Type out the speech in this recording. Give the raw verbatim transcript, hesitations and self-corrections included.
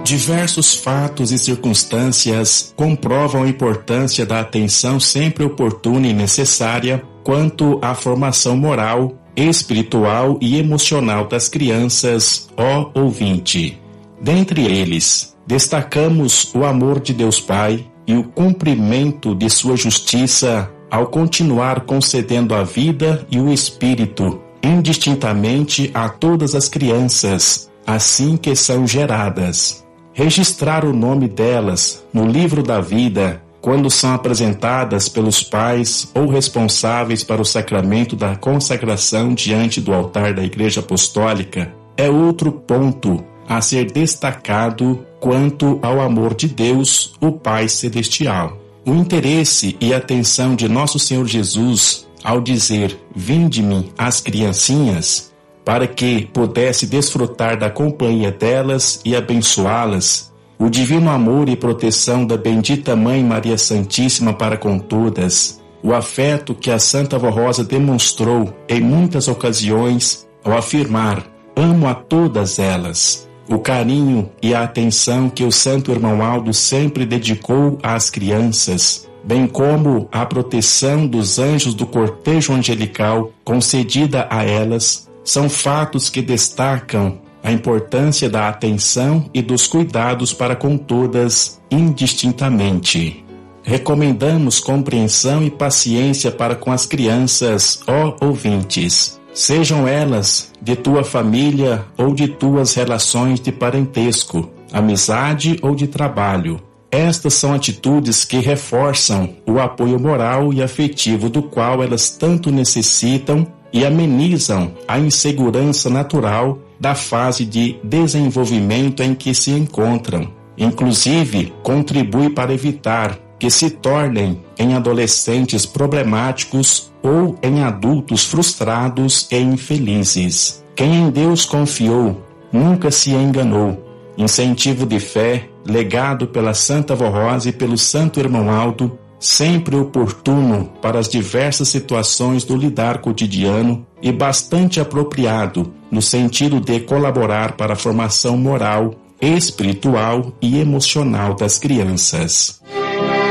Diversos fatos e circunstâncias comprovam a importância da atenção sempre oportuna e necessária quanto à formação moral, espiritual e emocional das crianças, ó ouvinte. Dentre eles, destacamos o amor de Deus Pai e o cumprimento de sua justiça ao continuar concedendo a vida e o espírito indistintamente a todas as crianças, assim que são geradas. Registrar o nome delas no livro da vida quando são apresentadas pelos pais ou responsáveis para o sacramento da consagração diante do altar da Igreja Apostólica é outro ponto a ser destacado quanto ao amor de Deus, o Pai Celestial. O interesse e atenção de Nosso Senhor Jesus ao dizer: "Vinde-me as criancinhas", para que pudesse desfrutar da companhia delas e abençoá-las, o divino amor e proteção da bendita Mãe Maria Santíssima para com todas, o afeto que a Santa Vó Rosa demonstrou em muitas ocasiões ao afirmar: "Amo a todas elas", o carinho e a atenção que o Santo Irmão Aldo sempre dedicou às crianças, bem como a proteção dos anjos do cortejo angelical concedida a elas, são fatos que destacam a importância da atenção e dos cuidados para com todas indistintamente. Recomendamos compreensão e paciência para com as crianças, ó ouvintes, sejam elas de tua família ou de tuas relações de parentesco, amizade ou de trabalho. Estas são atitudes que reforçam o apoio moral e afetivo do qual elas tanto necessitam e amenizam a insegurança natural da fase de desenvolvimento em que se encontram. Inclusive, contribui para evitar que se tornem em adolescentes problemáticos ou em adultos frustrados e infelizes. Quem em Deus confiou nunca se enganou. Incentivo de fé, legado pela Santa Vó Rosa e pelo Santo Irmão Aldo, sempre oportuno para as diversas situações do lidar cotidiano e bastante apropriado no sentido de colaborar para a formação moral, espiritual e emocional das crianças.